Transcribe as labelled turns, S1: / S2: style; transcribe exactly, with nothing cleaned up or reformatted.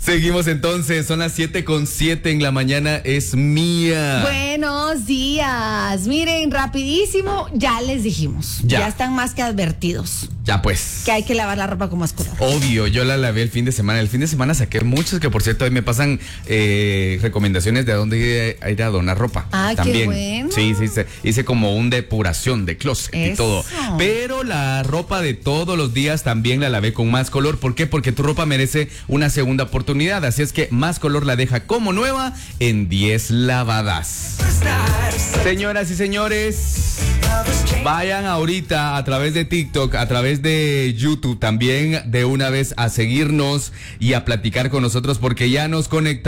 S1: Seguimos entonces, son las siete con siete en la mañana, es mía.
S2: Buenos días. Miren, rapidísimo, ya les dijimos.
S1: Ya.
S2: Ya están más que advertidos.
S1: Ya pues.
S2: Que hay que lavar la ropa con más color.
S1: Obvio, yo la lavé el fin de semana. El fin de semana saqué muchos que, por cierto, ahí me pasan eh, recomendaciones de a dónde ir a, ir a donar ropa.
S2: Ah,
S1: también.
S2: qué bueno.
S1: Sí, sí, hice, hice como un depuración de closet
S2: Eso.
S1: y todo. Pero la ropa de todos los días también la lavé con más color. ¿Por qué? Porque tu ropa merece una segunda oportunidad. Así es que Más Color la deja como nueva en diez lavadas. Señoras y señores, vayan ahorita a través de TikTok, a través de YouTube también de una vez a seguirnos y a platicar con nosotros porque ya nos conectamos.